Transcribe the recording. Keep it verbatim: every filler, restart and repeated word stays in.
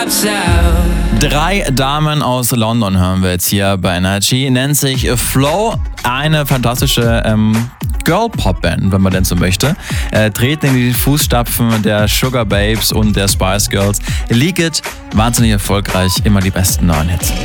drops out. Drei Damen aus London hören wir jetzt hier bei Energy. Nennt sich Flow, eine fantastische ähm, Girl-Pop-Band, wenn man denn so möchte. Äh, treten in die Fußstapfen der Sugar Babes und der Spice Girls. Leak It, wahnsinnig erfolgreich, immer die besten neuen Hits.